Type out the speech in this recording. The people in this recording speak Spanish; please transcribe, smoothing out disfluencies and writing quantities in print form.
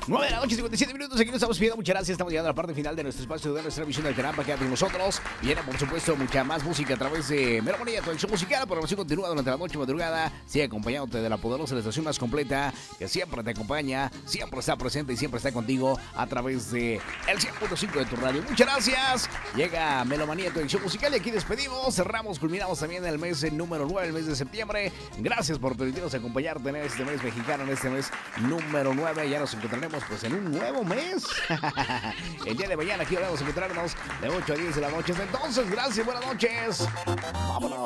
9 de la noche, 57 minutos. Aquí nos estamos pidiendo. Muchas gracias. Estamos llegando a la parte final de nuestro espacio de nuestra emisión del Caramba. Quédate con nosotros. Viene, por supuesto, mucha más música a través de Melomanía, tu edición musical. La programación continúa durante la noche madrugada. Sigue acompañándote de la poderosa estación más completa que siempre te acompaña, siempre está presente y siempre está contigo a través de el 100.5 de tu radio. Muchas gracias. Llega Melomanía, tu edición musical. Y aquí despedimos, cerramos, culminamos también el mes número 9, el mes de septiembre. Gracias por permitirnos acompañarte en este mes mexicano, en este mes número 9. Ya nos encontraremos pues en un nuevo mes. El día de mañana aquí vamos a encontrarnos de 8 a 10 de la noche. Entonces, gracias, buenas noches. Vámonos.